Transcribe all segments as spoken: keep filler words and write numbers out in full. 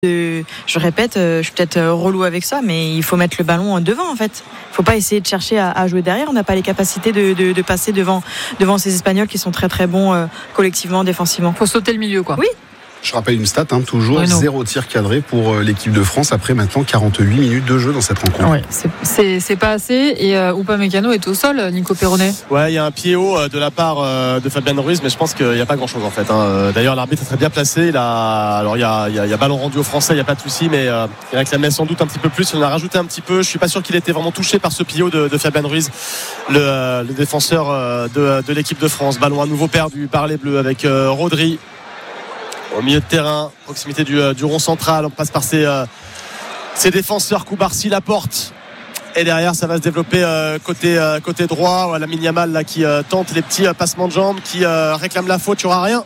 de, je répète, je suis peut-être relou avec ça, mais il faut mettre le ballon devant en fait. Il ne faut pas essayer de chercher à, à jouer derrière. On n'a pas les capacités de, de, de passer devant, devant ces Espagnols qui sont très très bons euh, collectivement, défensivement. Il faut sauter le milieu, quoi. Oui. Je rappelle une stat, hein, toujours oui, zéro tir cadré pour l'équipe de France après maintenant quarante-huit minutes de jeu dans cette rencontre. Oui, c'est, c'est, c'est pas assez. Et euh, Upamecano est au sol, Nico Perronnet. Ouais, il y a un pied haut de la part euh, de Fabien Ruiz, mais je pense qu'il n'y a pas grand-chose en fait. Hein. D'ailleurs, l'arbitre est très bien placé. Il a, alors il y a, il y a, il y a ballon rendu aux Français, il n'y a pas de souci, mais euh, il réclamait sans doute un petit peu plus. Il en a rajouté un petit peu. Je suis pas sûr qu'il était vraiment touché par ce pied haut de, de Fabien Ruiz, le, le défenseur de, de l'équipe de France. Ballon à nouveau perdu par les Bleus avec euh, Rodri. Au milieu de terrain, proximité du, du rond central, on passe par ses, euh, ses défenseurs, Koubarsi, Laporte. Et derrière, ça va se développer euh, côté, euh, côté droit. Voilà, Lamine Yamal là, qui euh, tente les petits euh, passements de jambes, qui euh, réclame la faute, il n'y aura rien.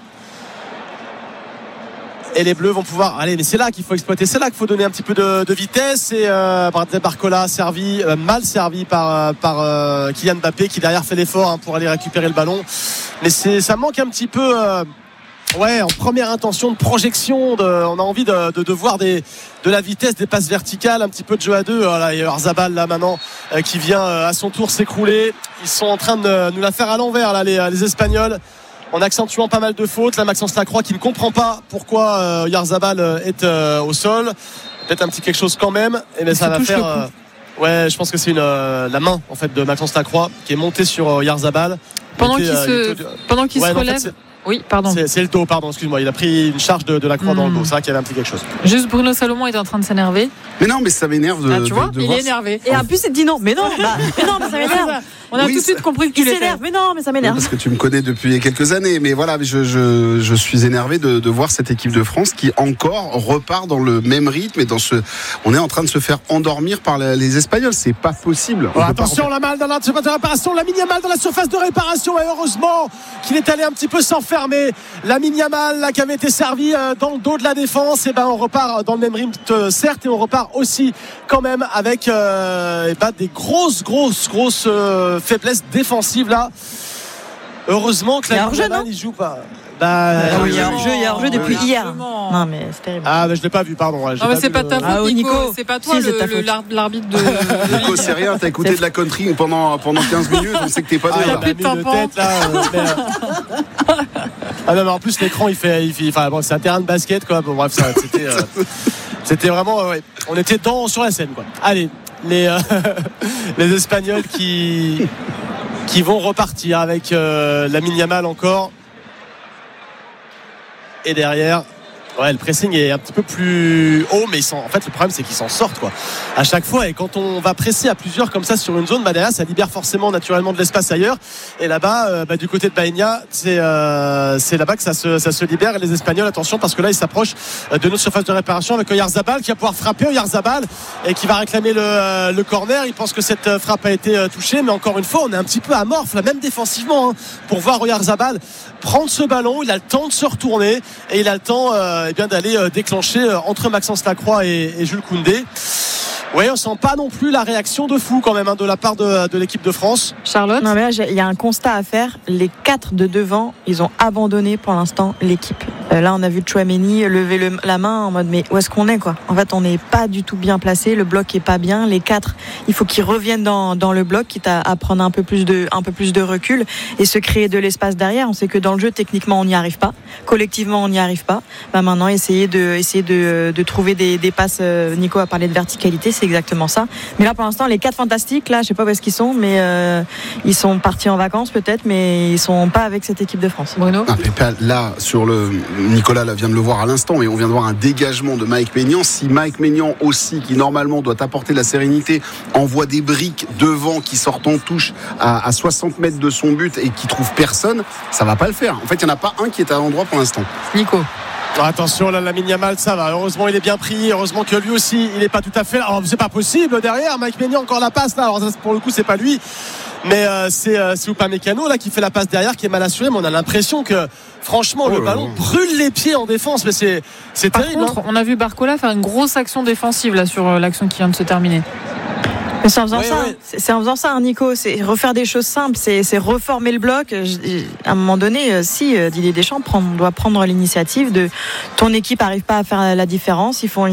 Et les Bleus vont pouvoir. Allez, mais c'est là qu'il faut exploiter, c'est là qu'il faut donner un petit peu de, de vitesse. Et euh, Barcola servi, euh, mal servi par, par euh, Kylian Mbappé, qui derrière fait l'effort hein, pour aller récupérer le ballon. Mais c'est, ça manque un petit peu. Euh, Ouais, en première intention de projection, de, on a envie de, de, de voir des, de la vitesse, des passes verticales, un petit peu de jeu à deux. Voilà, il y a Oyarzabal là maintenant euh, qui vient euh, à son tour s'écrouler. Ils sont en train de nous la faire à l'envers là, les, les Espagnols, en accentuant pas mal de fautes. Là, Maxence Lacroix qui ne comprend pas pourquoi euh, Oyarzabal est euh, au sol. Peut-être un petit quelque chose quand même. Et mais ça va faire. Euh, ouais, je pense que c'est une euh, la main en fait de Maxence Lacroix qui est montée sur euh, Oyarzabal. Pendant qu'il se, était, pendant qu'il ouais, se relève. En fait, oui, pardon. C'est, c'est le dos, pardon, excuse-moi. Il a pris une charge de, de la croix mmh. dans le dos. C'est vrai qu'il y avait un petit quelque chose. Juste Bruno Salomon est en train de s'énerver. Mais non, mais ça m'énerve de. Ah, tu vois, de, de il voir est énervé. Et en plus, il dit non. Mais non, bah, mais non, mais ça m'énerve. On a oui, tout de suite compris que tu s'énerve. Mais non, mais ça m'énerve. Parce que tu me connais depuis quelques années. Mais voilà, je, je, je suis énervé de, de voir cette équipe de France qui encore repart dans le même rythme et dans ce. On est en train de se faire endormir par les Espagnols. C'est pas possible. Oh, attention, la malle dans la surface de réparation. Lamine Yamal dans la surface de réparation. Et heureusement qu'il est allé un petit peu s'enfermer. Lamine Yamal là, qui avait été servi dans le dos de la défense. Et ben on repart dans le même rythme, certes, et on repart aussi quand même avec euh, et ben, des grosses, grosses, grosses. Euh, faiblesse défensive là. Heureusement que la Yamal il joue pas. Bah, ah oui, il y a hors-jeu, il y a hors-jeu depuis oui, hier. Non mais c'est terrible. Ah mais je l'ai pas vu, pardon. Ouais, non mais c'est pas le... ta faute, ah, Nico. Nico. C'est pas toi si, le, le, l'arbitre de. Nico, c'est rien. T'as écouté de la country pendant pendant quinze minutes. On sait que t'es pas ah, là. Il a mis de tête là. Euh, mais... ah non mais en plus l'écran il fait, il fait, enfin bon c'est un terrain de basket quoi. Bon bref ça, c'était, euh, c'était vraiment, euh, ouais. On était dans sur la scène quoi. Allez. Les, euh, les Espagnols qui, qui vont repartir avec euh, Lamine Yamal encore. Et derrière, ouais, le pressing est un petit peu plus haut, mais ils sont, en fait, le problème, c'est qu'ils s'en sortent, quoi. À chaque fois, et quand on va presser à plusieurs comme ça sur une zone, bah derrière, ça libère forcément naturellement de l'espace ailleurs. Et là-bas, euh, bah, du côté de Baïnia, c'est, euh, c'est là-bas que ça se, ça se libère. Et les Espagnols, attention, parce que là, ils s'approchent de notre surface de réparation avec Oyarzabal qui va pouvoir frapper Oyarzabal et qui va réclamer le, euh, le corner. Il pense que cette frappe a été euh, touchée, mais encore une fois, on est un petit peu amorphe, là, même défensivement, hein, pour voir Oyarzabal prendre ce ballon. Il a le temps de se retourner et il a le temps euh, eh bien, d'aller euh, déclencher euh, entre Maxence Lacroix et, et Jules Koundé. Oui, on sent pas non plus la réaction de fou quand même hein, de la part de, de l'équipe de France. Charlotte. Non mais là, il y a un constat à faire. Les quatre de devant, ils ont abandonné pour l'instant l'équipe. Euh, là, on a vu Tchouaméni lever le, la main en mode mais où est-ce qu'on est quoi ? En fait, on n'est pas du tout bien placé. Le bloc est pas bien. Les quatre, il faut qu'ils reviennent dans, dans le bloc, quitte à, à prendre un peu plus de un peu plus de recul et se créer de l'espace derrière. On sait que dans le jeu, techniquement, on n'y arrive pas. Collectivement, on n'y arrive pas. Bah maintenant, essayer de essayer de, de trouver des, des passes. Nico a parlé de verticalité, c'est exactement ça. Mais là, pour l'instant, les quatre fantastiques, là, je sais pas où est-ce qu'ils sont, mais euh, ils sont partis en vacances peut-être, mais ils sont pas avec cette équipe de France. Bruno. Ah, mais pas là sur le Nicolas là, vient de le voir à l'instant, mais on vient de voir un dégagement de Mike Maignan. Si Mike Maignan aussi, qui normalement doit apporter la sérénité, envoie des briques devant qui sortent en touche à, à soixante mètres de son but et qui trouve personne, ça va pas le faire. En fait, il n'y en a pas un qui est à l'endroit pour l'instant. Nico. Attention là, Lamine Yamal, ça va. Heureusement, il est bien pris. Heureusement que lui aussi, il n'est pas tout à fait là. Alors, c'est pas possible derrière. Mike Maignan encore la passe là. Alors ça, pour le coup, c'est pas lui, mais euh, c'est euh, c'est Upamecano là qui fait la passe derrière, qui est mal assuré. Mais on a l'impression que franchement, oh le ballon là. brûle les pieds en défense. Mais c'est c'est Par terrible. Contre, hein. on a vu Barcola faire une grosse action défensive là sur euh, l'action qui vient de se terminer. Mais c'est en faisant oui, ça, oui. c'est, c'est en faisant ça, hein, Nico. C'est refaire des choses simples, c'est, c'est reformer le bloc. Je, à un moment donné, si Didier Deschamps prend, doit prendre l'initiative de ton équipe n'arrive pas à faire la différence, ils font